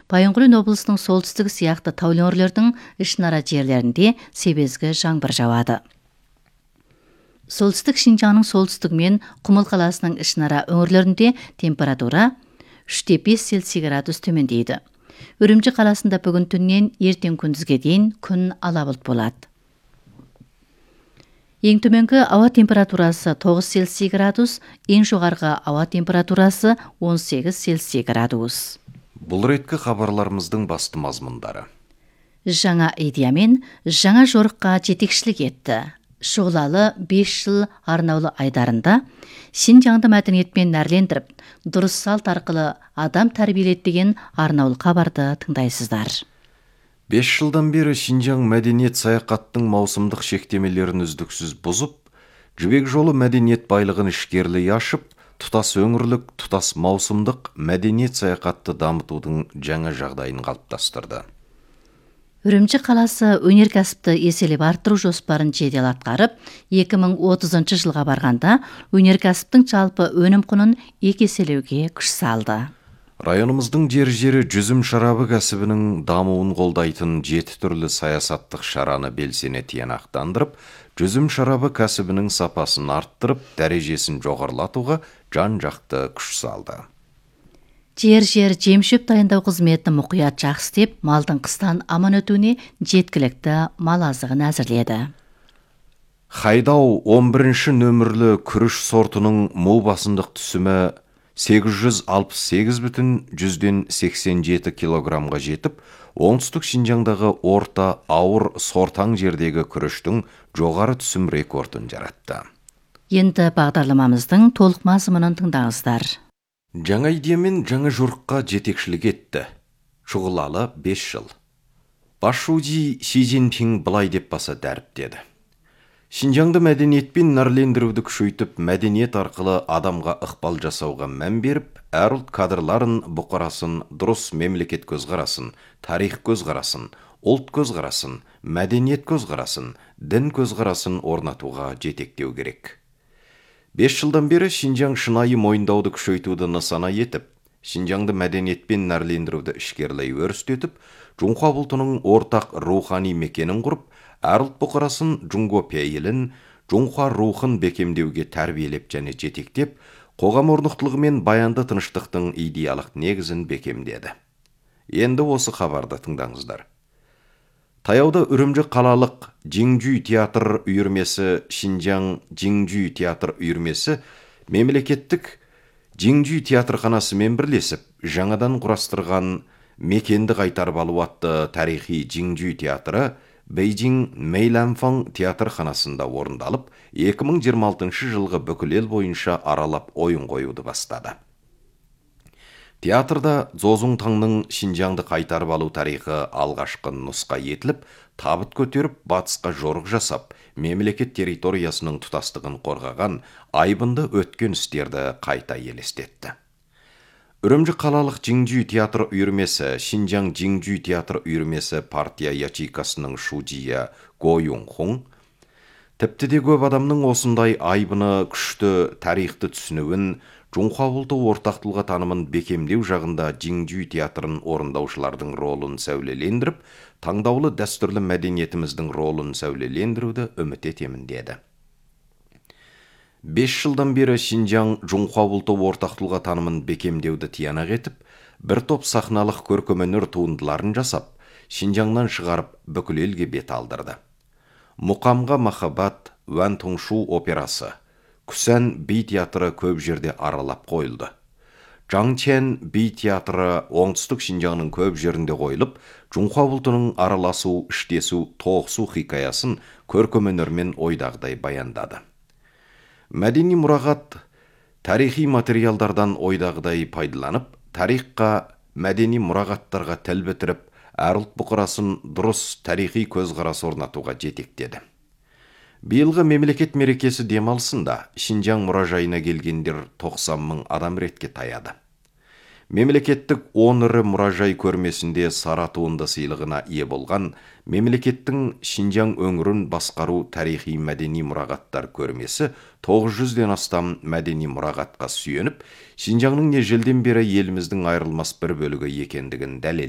Байынқұлын облысының солтүстігі сияқты таулы өңірлердің ішінара жерлерінде себезгі жаңбыр жауады. Солтүстік Шинжаңның солтүстігі мен Құмыл қаласының ішінара өңірлерінде температура 3-5 Цельсий градус төмендейді. Үрімжі қаласында бүгін түннен ертең күндізге дейін күн ала бұлт болады. Ең төменгі ауа температурасы 9 Цельсий градус, ең жоғарғы ауа температурасы 18 Цельсий градус. Бұл реткі хабарларымыздың басты мазмұндары. Жаңа идеямен жаңа жорыққа жетекшілік етті. Шұғылалы 5 жыл арнаулы айдарында Шинжаңды мәдениетпен нәрлендіріп, дұрыс салт арқылы адам тәрбиеледі деген арнаулы хабарды тыңдайсыздар. 5 жылдан бері Шинжаң мәдениет саяхаттың маусымдық шектемелерін үздіксіз бұзып, жібек жолы мәдениет байлығын ішкерлей ашып, тұтас өңірлік, тұтас маусымдық мәдениет саяхатты дамытудың жаңа жағдайын қалыптастырды. Үрімжі қаласы өнеркәсіпті еселеп арттыру жоспарын жедел атқарып, 2030 жылға барғанда өнеркәсіптің жалпы өнім құнын 2 еселеуге күш салды. Районымыздың жері жүзім шарабы кәсібінің дамуын қолдайтын 7 түрлі саясаттық шараны белсене тиянақтандырып, жүзім шарабы кәсібінің сапасын арттырып, дәрежесін жоғарылатуға жан-жақты күш салды. Жер жемшөп дайындау қызметі мұқият жақсы деп, малдың қыстан аман өтуіне жеткілікті мал азығын әзірледі. Хайдау 11-ші нөмірлі күріш сортының мол басындық түсімі 868,87 килограммға жетіп, оңтүстік Шинжаңдағы орта ауыр сортаң жердегі күріштің жоғары түсім рекордын жаратты. Енді бағдарламамыздың толық мазмұнын тыңдаңыздар. Жаңа идеямен жаңа жорыққа жетекшілік етті. Шұғылалы 5 жыл. Басшуди Си Цзиньпин былай деп баса дәріптеді. Шинжаңды мәдениетпен нәрлендіруді күшейтіп, мәдениет арқылы адамға ықпал жасауға мән беріп, әр ұлт кадрларын, бұқарасын, дұрыс мемлекет көзқарасын, тарих көзқарасын, ұлт көзқарасын, мәдениет көзқарасын, дін көзқарасын орнатуға жетектеу керек. 5 жылдан бері Шинжаң шынайы мойындауды күшейтуді нысана етіп, Шинжаңды мәдениетпен нәрлендіруді ішкерлей өрістетіп, Жұңқа бұлтының ортақ рухани мекенін құрып, әр ұлт бұқарасын Жұңго пейілін, Жұңқа рухын бекемдеуге тәрбиелеп және жетектеп, қоғам орнықтылығы мен баянды тыныштықтың идеялық негізін бекемдеді. Енді осы хабарды тыңдаңыздар. Таяуда Үрімжі қалалық Жиңжүй театр үйірмесі, Шинжаң Жиңжүй театр үйірмесі мемлекеттік Жиңжүй театрханасымен бірлесіп, жаңадан құрастырған мекенді қайтарып алу атты тарихи Жиңжүй театры Бейжің Мейланфан театрханасында орындалып, 2026 жылғы бүкіл ел бойынша аралап ойын қоюды бастады. Театрда Зозуңтаңның Шинжаңды қайтарып алу тарихы алғашқы нұсқа етіліп, табыт көтеріп, батысқа жорық жасап, мемлекет территориясының тұтастығын қорғаған айбынды өткен істерді қайта елестетті. Үрімжі қалалық Жиңжүй театр үйірмесі, Шинжаң Жиңжүй театр үйірмесі партия ячейкасының шудия Го Юнхун, тіпті де көп адамның осындай айбыны күшті тарихты түсінуін, Жұңқа бұлты ортақтылға танымын бекемдеу жағында Жиңжүй театрын орындаушылардың ролын сәулелендіріп, таңдаулы дәстүрлі мәдениетіміздің ролын сәулелендіруді үміт етемін деді. 5 жылдан бері Шинжаң Жұңқа бұлты ортақтылға танымын бекемдеуді тиянақ етіп, бір топ сахналық көркемөнер туындыларын жасап, Шинжаңнан шығарып бүкіл елге бет алдырды. Мұқамға махаббат, Ван Туншу операсы, Күсән би театры көп жерде аралап қойылды. Жаңчен би театры оңтүстік Шинжаңның көп жерінде қойылып, Жұңқа бұлтының араласу, іштесу, тоғысу хикаясын көркемөнермен ойдағыдай баяндады. Мәдени мұрағат тарихи материалдардан ойдағыдай пайдаланып, тарихқа, мәдени мұрағаттарға тіл бітіріп, әр ұлт бұқарасын дұрыс тарихи көзқарас орнатуға жетектеді. Биылғы мемлекет мерекесі демалысында Шинжаң мұражайына келгендер 90 мың адам ретке таяды. Мемлекеттік 10 ірі мұражай көрмесінде сара туынды сыйлығына ие болған мемлекеттің Шинжаң өңірін басқару тарихи мәдени мұрағаттар көрмесі 900-ден астам мәдени мұрағатқа сүйеніп, Шинжаңның ежелден бері еліміздің айырылмас бір бөлігі екендігін дәлелдеді.